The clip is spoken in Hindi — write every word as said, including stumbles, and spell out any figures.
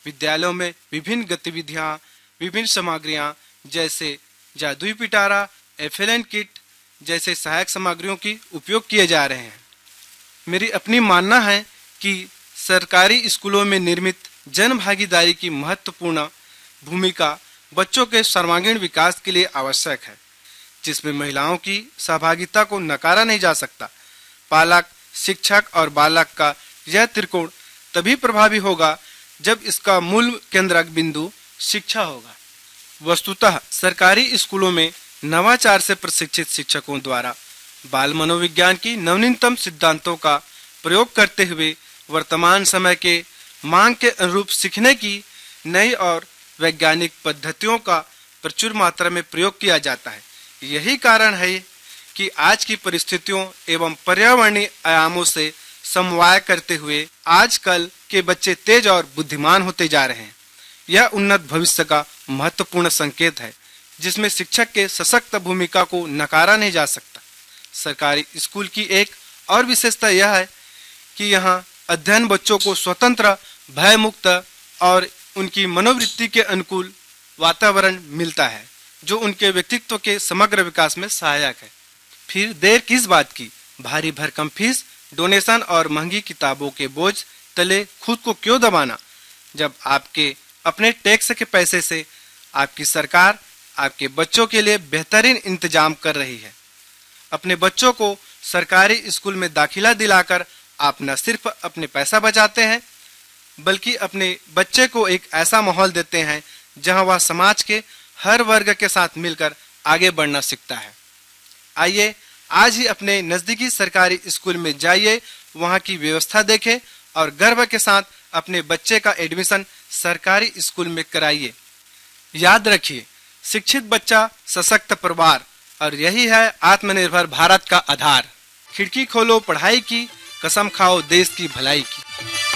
विद्यालयों में विभिन्न गतिविधियां, विभिन्न सामग्रियां जैसे जादुई पिटारा, एफएलएन किट जैसे सहायक सामग्रियों की उपयोग किए जा रहे हैं। मेरी अपनी मानना है कि सरकारी स्कूलों में निर्मित जन भागीदारी की महत्वपूर्ण भूमिका बच्चों के सर्वांगीण विकास के लिए आवश्यक है, जिसमें महिलाओं की सहभागिता को नकारा नहीं जा सकता। पालक, शिक्षक और बालक का यह त्रिकोण तभी प्रभावी होगा जब इसका मूल केंद्रक बिंदु शिक्षा होगा। वस्तुतः सरकारी स्कूलों में नवाचार से प्रशिक्षित शिक्षकों द्वारा बाल मनोविज्ञान की नवीनतम सिद्धांतों का प्रयोग करते हुए वर्तमान समय के मांग के अनुरूप सीखने की नई और वैज्ञानिक पद्धतियों का प्रचुर मात्रा में प्रयोग किया जाता है। यही कारण है कि आज की परिस्थितियों एवं पर्यावरणीय आयामों से समन्वय करते हुए आजकल के बच्चे तेज और बुद्धिमान होते जा रहे हैं। यह उन्नत भविष्य का महत्वपूर्ण संकेत है, जिसमें शिक्षक के सशक्त भूमिका को नकारा नहीं जा सकता। सरकारी स्कूल की एक और विशेषता यह है कि यहाँ अध्ययन बच्चों को स्वतंत्र, भयमुक्त और उनकी मनोवृत्ति के अनुकूल वातावरण मिलता है, जो उनके व्यक्तित्व के समग्र विकास में सहायक है। फिर देर किस बात की? भारी भरकम फीस, डोनेशन और महंगी किताबों के बोझ तले खुद को क्यों दबाना, जब आपके अपने टैक्स के पैसे से आपकी सरकार आपके बच्चों के लिए बेहतरीन इंतजाम कर रही है। अपने बच्चों को सरकारी स्कूल में दाखिला दिलाकर आप न सिर्फ अपने पैसा बचाते हैं, बल्कि अपने बच्चे को एक ऐसा माहौल देते हैं जहां वह समाज के हर वर्ग के साथ मिलकर आगे बढ़ना सीखता है। आइए आज ही अपने नजदीकी सरकारी स्कूल में जाइए, वहां की व्यवस्था देखें और गर्व के साथ अपने बच्चे का एडमिशन सरकारी स्कूल में कराइए। याद रखिए, शिक्षित बच्चा सशक्त परिवार, और यही है आत्मनिर्भर भारत का आधार। खिड़की खोलो पढ़ाई की, कसम खाओ देश की भलाई की।